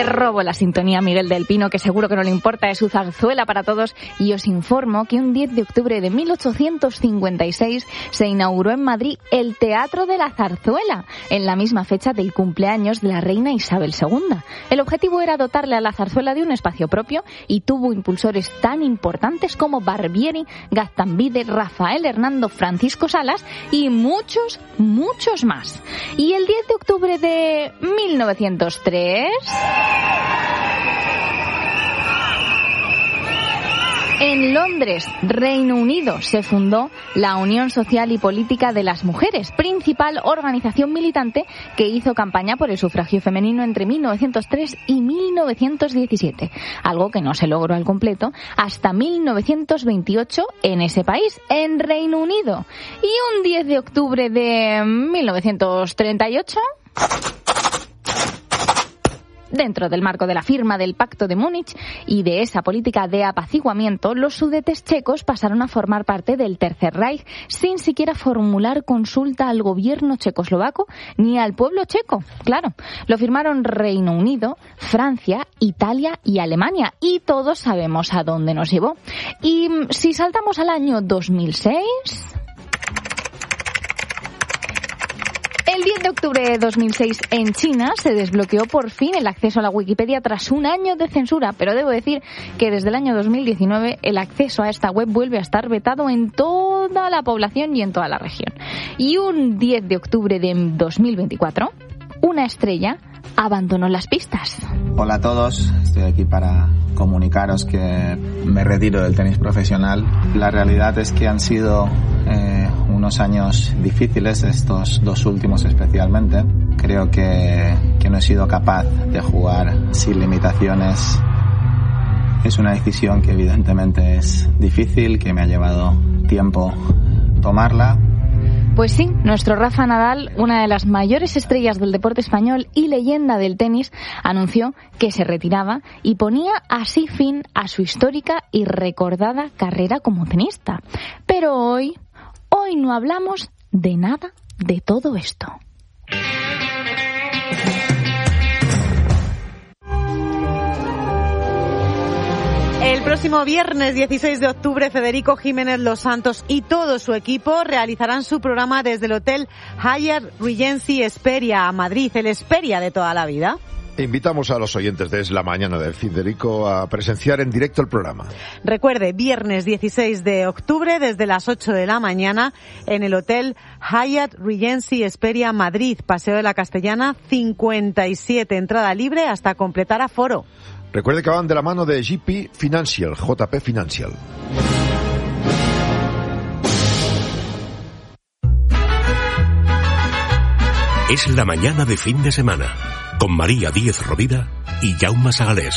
Le robo la sintonía a Miguel del Pino, que seguro que no le importa, es su zarzuela para todos, y os informo que un 10 de octubre de 1856 se inauguró en Madrid el Teatro de la Zarzuela, en la misma fecha del cumpleaños de la reina Isabel II. El objetivo era dotarle a la zarzuela de un espacio propio y tuvo impulsores tan importantes como Barbieri, Gaztambide, Rafael Hernando, Francisco Salas y muchos, muchos más. Y el 10 de octubre de 1903... en Londres, Reino Unido, se fundó la Unión Social y Política de las Mujeres, principal organización militante que hizo campaña por el sufragio femenino entre 1903 y 1917, algo que no se logró al completo hasta 1928 en ese país, en Reino Unido. Y un 10 de octubre de 1938... dentro del marco de la firma del Pacto de Múnich y de esa política de apaciguamiento, los Sudetes checos pasaron a formar parte del Tercer Reich sin siquiera formular consulta al gobierno checoslovaco ni al pueblo checo. Claro, lo firmaron Reino Unido, Francia, Italia y Alemania, y todos sabemos a dónde nos llevó. Y si saltamos al año 2006... el 10 de octubre de 2006 en China se desbloqueó por fin el acceso a la Wikipedia tras un año de censura, pero debo decir que desde el año 2019 el acceso a esta web vuelve a estar vetado en toda la población y en toda la región. Y un 10 de octubre de 2024, una estrella abandonó las pistas. Hola a todos, estoy aquí para comunicaros que me retiro del tenis profesional. La realidad es que han sido unos años difíciles, estos dos últimos especialmente. Creo que no he sido capaz de jugar sin limitaciones. Es una decisión que evidentemente es difícil, que me ha llevado tiempo tomarla. Pues sí, nuestro Rafa Nadal, una de las mayores estrellas del deporte español y leyenda del tenis, anunció que se retiraba y ponía así fin a su histórica y recordada carrera como tenista. Pero hoy no hablamos de nada de todo esto. El próximo viernes 16 de octubre, Federico Jiménez Los Santos y todo su equipo realizarán su programa desde el Hotel Hyatt Regency Hesperia a Madrid, el Hesperia de toda la vida. Invitamos a los oyentes de Es la Mañana de Federico a presenciar en directo el programa. Recuerde, viernes 16 de octubre desde las 8 de la mañana en el Hotel Hyatt Regency Hesperia Madrid, Paseo de la Castellana 57, entrada libre hasta completar aforo. Recuerde que van de la mano de JP Financial, JP Financial. Es la mañana de fin de semana, con María Díez Rovira y Jaume Sagalés.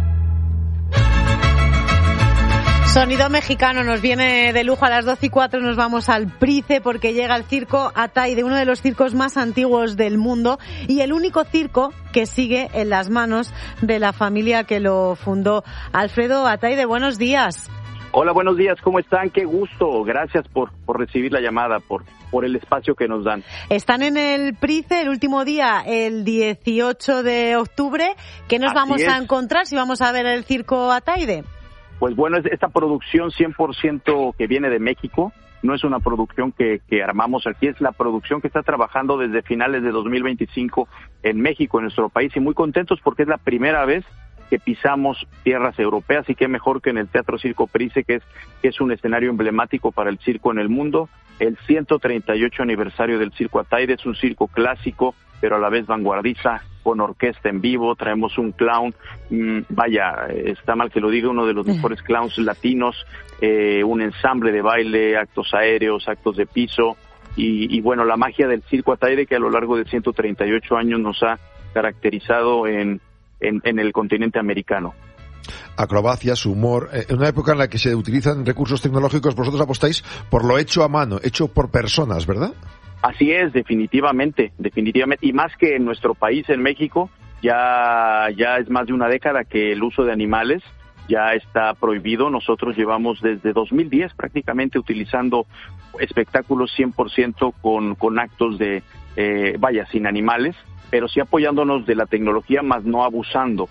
Sonido mexicano nos viene de lujo. A las 12:04 nos vamos al Price porque llega el circo Ataide, uno de los circos más antiguos del mundo y el único circo que sigue en las manos de la familia que lo fundó. Alfredo Ataide, buenos días. Hola, buenos días, ¿cómo están? Qué gusto, gracias por recibir la llamada, por el espacio que nos dan. Están en el Price el último día, el 18 de octubre. ¿Qué nos vamos a encontrar si vamos a ver el circo Ataide? Pues bueno, es esta producción 100% que viene de México, no es una producción que armamos aquí, es la producción que está trabajando desde finales de 2025 en México, en nuestro país, y muy contentos porque es la primera vez que pisamos tierras europeas y qué mejor que en el Teatro Circo Price, que es un escenario emblemático para el circo en el mundo. El 138 aniversario del Circo Ataide es un circo clásico, pero a la vez vanguardista, con orquesta en vivo, traemos un clown, está mal que lo diga, uno de los mejores clowns latinos, un ensamble de baile, actos aéreos, actos de piso, y bueno, la magia del Circo Ataide que a lo largo de 138 años nos ha caracterizado en el continente americano. Acrobacias, humor, en una época en la que se utilizan recursos tecnológicos, vosotros apostáis por lo hecho a mano, hecho por personas, ¿verdad? Así es, definitivamente, y más que en nuestro país, en México, ya es más de una década que el uso de animales ya está prohibido. Nosotros llevamos desde 2010 prácticamente utilizando espectáculos 100% con actos de, sin animales, pero sí apoyándonos de la tecnología, más no abusando.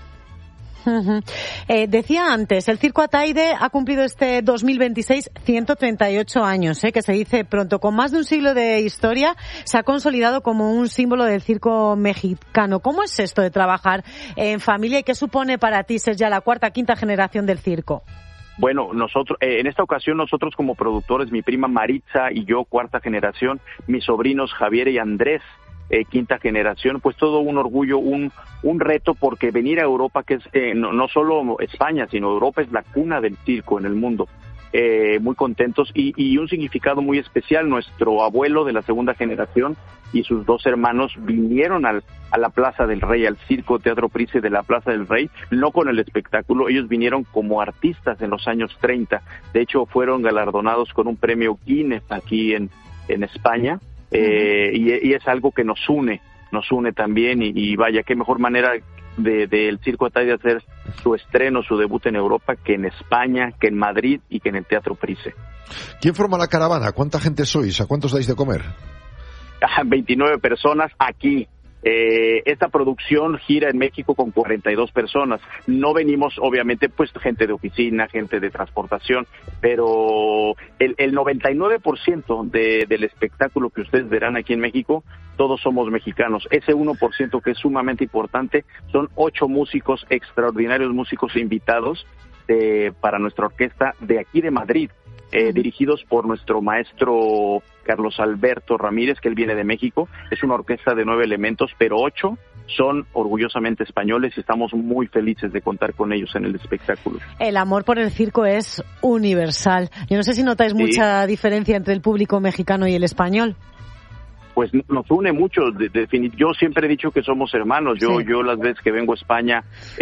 Decía antes, el Circo Ataide ha cumplido este 2026 138 años, que se dice pronto. Con más de un siglo de historia, se ha consolidado como un símbolo del circo mexicano. ¿Cómo es esto de trabajar en familia y qué supone para ti ser ya la cuarta, quinta generación del circo? Bueno, nosotros, en esta ocasión nosotros como productores, mi prima Maritza y yo, cuarta generación, mis sobrinos Javier y Andrés, quinta generación, pues todo un orgullo, un reto, porque venir a Europa, que es no solo España, sino Europa es la cuna del circo en el mundo. Muy contentos y un significado muy especial. Nuestro abuelo de la segunda generación y sus dos hermanos vinieron a la Plaza del Rey, al Circo Teatro Price de la Plaza del Rey, no con el espectáculo, ellos vinieron como artistas en los años 30. De hecho, fueron galardonados con un premio Guinness aquí en España. Y es algo que nos une también y vaya, qué mejor manera del Circo Ataide hacer su estreno, su debut en Europa que en España, que en Madrid y que en el Teatro Price. ¿Quién forma la caravana? ¿Cuánta gente sois? ¿A cuántos dais de comer? 29 personas aquí. Esta producción gira en México con 42 personas. No venimos, obviamente, pues gente de oficina, gente de transportación, pero el 99% del espectáculo que ustedes verán aquí en México, todos somos mexicanos. Ese 1% que es sumamente importante, son 8 músicos, extraordinarios músicos invitados para nuestra orquesta de aquí de Madrid. Dirigidos por nuestro maestro Carlos Alberto Ramírez, que él viene de México. Es una orquesta de 9 elementos, pero 8 son orgullosamente españoles y estamos muy felices de contar con ellos en el espectáculo. El amor por el circo es universal. Yo no sé si notáis mucha diferencia entre el público mexicano y el español. Pues nos une mucho. Yo siempre he dicho que somos hermanos. Yo las veces que vengo a España,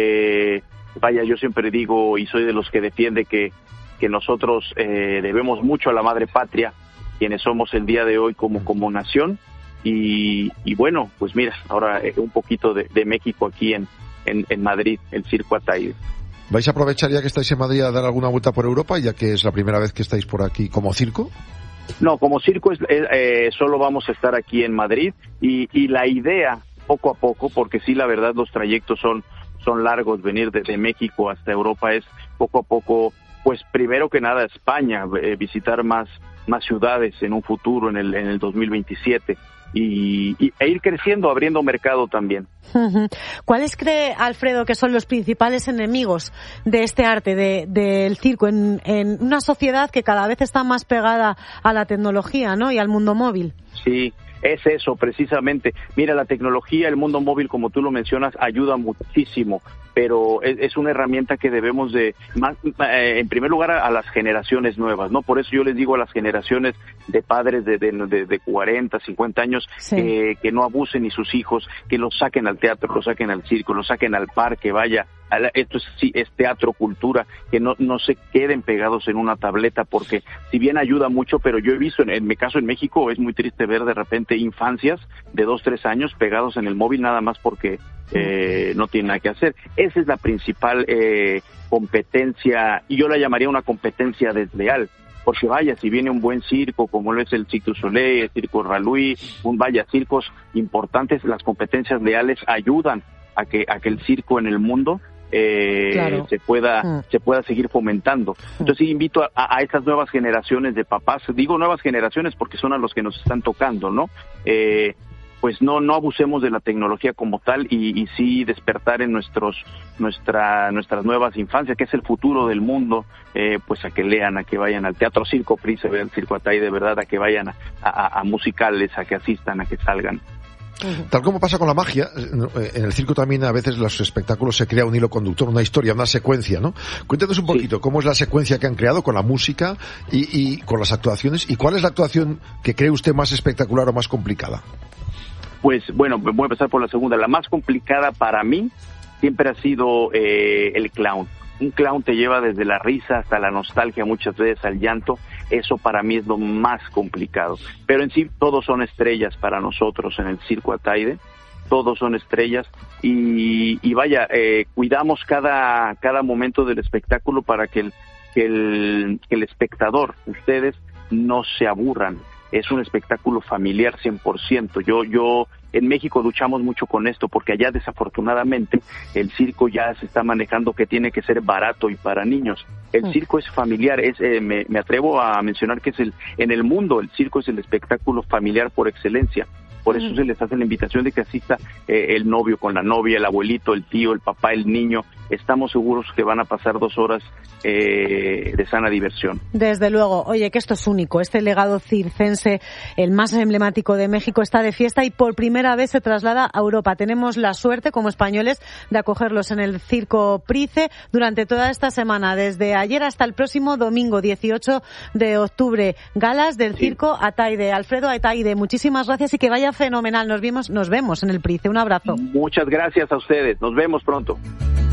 yo siempre digo y soy de los que defiende que nosotros debemos mucho a la madre patria, quienes somos el día de hoy como nación, y bueno, pues mira, ahora un poquito de México aquí en Madrid, el Circo Ataide. ¿Vais a aprovechar ya que estáis en Madrid a dar alguna vuelta por Europa, ya que es la primera vez que estáis por aquí como circo? No, como circo solo vamos a estar aquí en Madrid, y la idea, poco a poco, porque sí, la verdad, los trayectos son largos, venir desde México hasta Europa es poco a poco. Pues primero que nada España, visitar más ciudades en un futuro, en el 2027, e ir creciendo, abriendo mercado también. ¿Cuáles cree Alfredo que son los principales enemigos de este arte, del circo, en una sociedad que cada vez está más pegada a la tecnología, ¿no? Y al mundo móvil? Sí. Es eso, precisamente. Mira, la tecnología, el mundo móvil, como tú lo mencionas, ayuda muchísimo, pero es una herramienta que debemos en primer lugar, a las generaciones nuevas, ¿no? Por eso yo les digo a las generaciones de padres de 40, 50 años, sí, que no abusen ni sus hijos, que los saquen al teatro, los saquen al circo, los saquen al parque, esto es teatro, cultura, que no se queden pegados en una tableta, porque si bien ayuda mucho, pero yo he visto, en mi caso en México, es muy triste ver de repente infancias de 2, 3 años pegados en el móvil nada más porque no tienen nada que hacer. Esa es la principal competencia, y yo la llamaría una competencia desleal, porque si viene un buen circo, como lo es el Cirque du Soleil, el Circo Ralui, circos importantes, las competencias leales ayudan a que el circo en el mundo se pueda seguir fomentando. Entonces sí, invito a estas nuevas generaciones de papás, digo nuevas generaciones porque son a los que nos están tocando, ¿no? Pues no abusemos de la tecnología como tal, y sí despertar en nuestras nuevas infancias, que es el futuro del mundo, pues a que lean, a que vayan al Teatro Circo Price, vean Circo Ataide, de verdad, a que vayan a musicales, a que asistan, a que salgan. Tal como pasa con la magia, en el circo también a veces los espectáculos se crea un hilo conductor, una historia, una secuencia, ¿no? Cuéntanos un poquito cómo es la secuencia que han creado con la música y con las actuaciones, y cuál es la actuación que cree usted más espectacular o más complicada. Pues bueno, voy a empezar por la segunda. La más complicada para mí siempre ha sido el clown. Un clown te lleva desde la risa hasta la nostalgia, muchas veces al llanto. Eso para mí es lo más complicado. Pero en sí todos son estrellas para nosotros en el Circo Ataide. todos son estrellas y vaya, cuidamos cada momento del espectáculo para que el espectador, ustedes, no se aburran. Es un espectáculo familiar 100%. Yo en México luchamos mucho con esto porque allá desafortunadamente el circo ya se está manejando que tiene que ser barato y para niños. El circo es familiar, me atrevo a mencionar que en el mundo el circo es el espectáculo familiar por excelencia. Por eso se les hace la invitación de que asista el novio con la novia, el abuelito, el tío, el papá, el niño. Estamos seguros que van a pasar 2 horas de sana diversión. Desde luego. Oye, que esto es único. Este legado circense, el más emblemático de México, está de fiesta y por primera vez se traslada a Europa. Tenemos la suerte, como españoles, de acogerlos en el Circo Price durante toda esta semana, desde ayer hasta el próximo domingo, 18 de octubre. Galas del Circo Ataide. Alfredo Ataide, muchísimas gracias y que vaya fenomenal. Nos vemos en el Price. Un abrazo. Muchas gracias a ustedes. Nos vemos pronto.